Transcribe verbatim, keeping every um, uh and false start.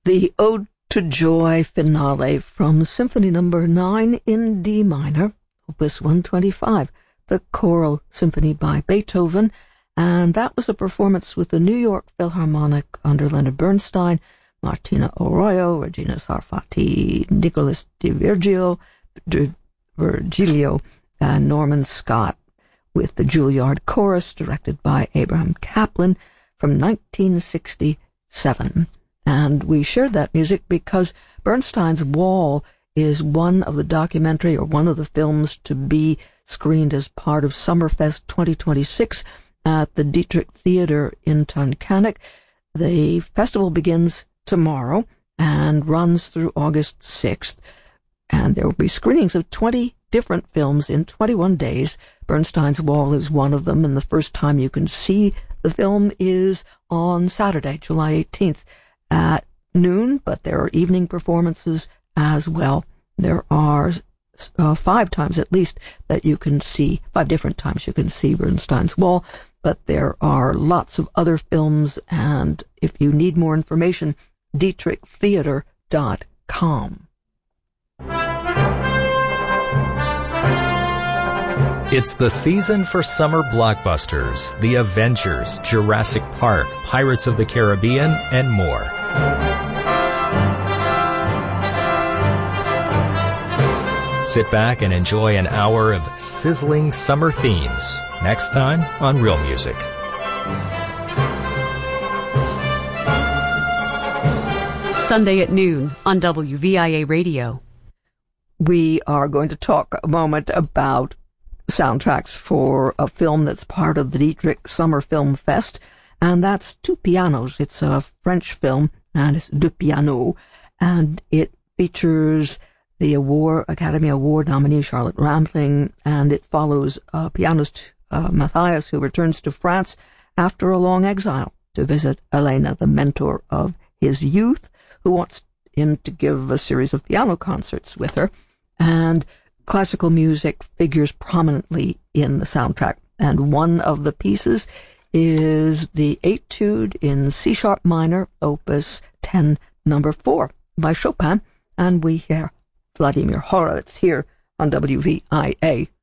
The Ode to Joy finale from Symphony Number nine in D minor, Opus one twenty-five, the Choral Symphony by Beethoven, and that was a performance with the New York Philharmonic under Leonard Bernstein, Martina Arroyo, Regina Sarfatti, Nicholas Di Virgilio, Di Virgilio, and Norman Scott, with the Juilliard Chorus directed by Abraham Kaplan from nineteen sixty-seven. And we shared that music because Bernstein's Wall is one of the documentary or one of the films to be screened as part of Summerfest twenty twenty-six at the Dietrich Theater in Tunkhannock. The festival begins tomorrow and runs through August sixth, and there will be screenings of twenty different films in twenty-one days. Bernstein's Wall is one of them, and the first time you can see the film is on Saturday, July eighteenth. At noon, but there are evening performances as well. There are uh, five times at least that you can see, five different times you can see Bernstein's Wall, but there are lots of other films, and if you need more information, dietrich theater dot com. It's the season for summer blockbusters, The Avengers, Jurassic Park, Pirates of the Caribbean, and more. Sit back and enjoy an hour of sizzling summer themes. Next time on Real Music. Sunday at noon on W V I A Radio. We are going to talk a moment about soundtracks for a film that's part of the Dietrich Summer Film Fest, and that's Two Pianos. It's a French film, and it's Deux Pianos, and it features the award, Academy Award nominee Charlotte Rampling, and it follows a pianist, uh, Matthias, who returns to France after a long exile to visit Elena, the mentor of his youth, who wants him to give a series of piano concerts with her, and classical music figures prominently in the soundtrack, and one of the pieces is the Etude in C-sharp minor, Opus ten, number four, by Chopin, and we hear Vladimir Horowitz here on W V I A